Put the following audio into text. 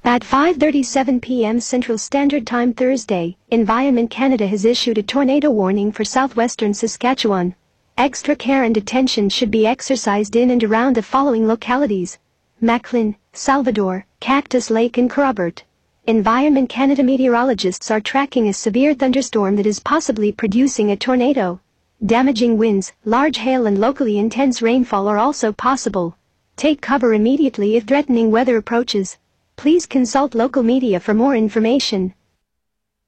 At 5:37 p.m. Central Standard Time Thursday, Environment Canada has issued a tornado warning for southwestern Saskatchewan. Extra care and attention should be exercised in and around the following localities: Macklin, Salvador, Cactus Lake and Kerrobert. Environment Canada meteorologists are tracking a severe thunderstorm that is possibly producing a tornado. Damaging winds, large hail and locally intense rainfall are also possible. Take cover immediately if threatening weather approaches. Please consult local media for more information.